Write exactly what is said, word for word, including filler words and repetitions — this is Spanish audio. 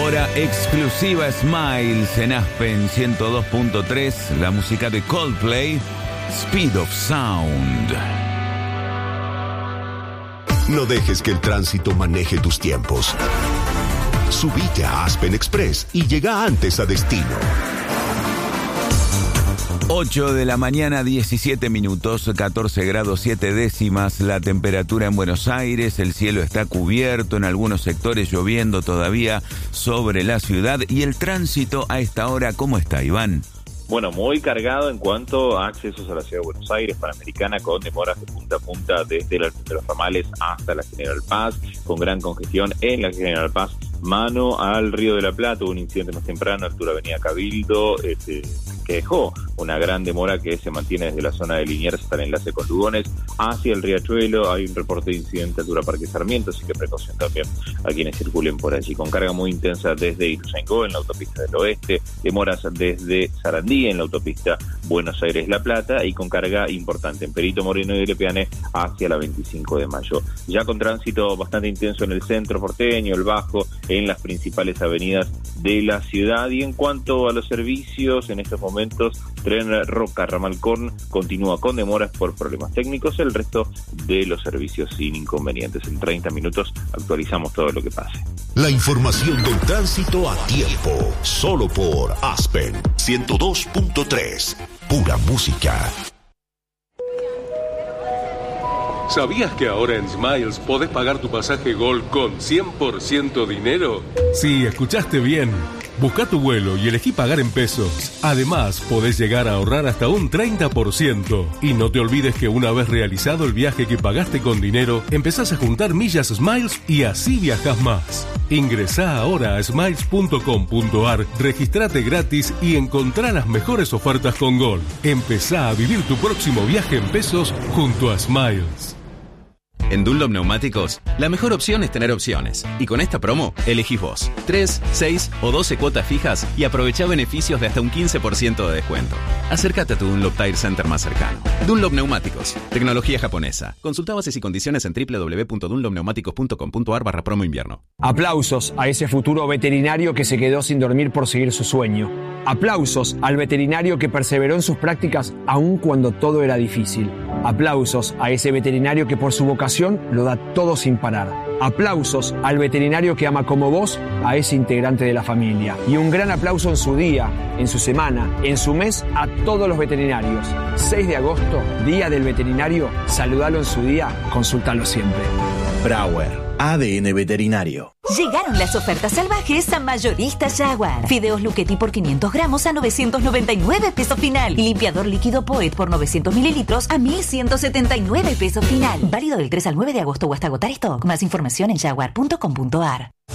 Hora exclusiva Smiles en Aspen ciento dos punto tres, la música de Coldplay, Speed of Sound. No dejes que el tránsito maneje tus tiempos. Subite a Aspen Express y llega antes a destino. ocho de la mañana, diecisiete minutos, catorce grados siete décimas la temperatura en Buenos Aires. El cielo está cubierto, en algunos sectores lloviendo todavía sobre la ciudad. Y el tránsito a esta hora, ¿cómo está, Iván? Bueno, muy cargado en cuanto a accesos a la ciudad de Buenos Aires, Panamericana, con demoras de punta a punta desde la, de los ramales hasta la General Paz, con gran congestión en la General Paz, mano al Río de la Plata. Hubo un incidente más temprano, altura Avenida Cabildo, este, que dejó una gran demora que se mantiene desde la zona de Liniers hasta el enlace con Lugones hacia el Riachuelo. Hay un reporte de incidente altura Parque Sarmiento, así que precaución también a quienes circulen por allí, con carga muy intensa desde Ituzaingó en la autopista del oeste, demoras desde Sarandí en la autopista Buenos Aires-La Plata y con carga importante en Perito Moreno y Lepeane hacia la veinticinco de mayo. Ya con tránsito bastante intenso en el centro porteño, el Bajo, en las principales avenidas de la ciudad. Y en cuanto a los servicios, en estos momentos, Tren Roca Ramalcón continúa con demoras por problemas técnicos, el resto de los servicios sin inconvenientes. En treinta minutos actualizamos todo lo que pase. La información del tránsito a tiempo, solo por Aspen ciento dos punto tres, pura música. ¿Sabías que ahora en Smiles podés pagar tu pasaje Gol con cien por ciento dinero? Sí, escuchaste bien. Busca tu vuelo y elegí pagar en pesos. Además, podés llegar a ahorrar hasta un treinta por ciento. Y no te olvides que una vez realizado el viaje que pagaste con dinero, empezás a juntar millas Smiles y así viajás más. Ingresá ahora a smiles punto com punto ar, registrate gratis y encontrá las mejores ofertas con Gol. Empezá a vivir tu próximo viaje en pesos junto a Smiles. En Dunlop Neumáticos, la mejor opción es tener opciones. Y con esta promo, elegís vos. tres, seis o doce cuotas fijas y aprovechá beneficios de hasta un quince por ciento de descuento. Acércate a tu Dunlop Tire Center más cercano. Dunlop Neumáticos, tecnología japonesa. Consulta bases y condiciones en doble u doble u doble u punto dunlop neumáticos punto com punto ar barra promo invierno. Aplausos a ese futuro veterinario que se quedó sin dormir por seguir su sueño. Aplausos al veterinario que perseveró en sus prácticas aun cuando todo era difícil. Aplausos a ese veterinario que por su vocación lo da todo sin parar. Aplausos al veterinario que ama como vos a ese integrante de la familia. Y un gran aplauso en su día, en su semana, en su mes a todos los veterinarios. seis de agosto, Día del Veterinario. Saludalo en su día, consultalo siempre. Brauer, A D N Veterinario. Llegaron las ofertas salvajes a Mayoristas Jaguar. Fideos Luchetti por quinientos gramos a novecientos noventa y nueve pesos final. Y limpiador líquido Poet por novecientos mililitros a mil ciento setenta y nueve pesos final. Válido del tres al nueve de agosto o hasta agotar stock. Más información en jaguar punto com punto ar.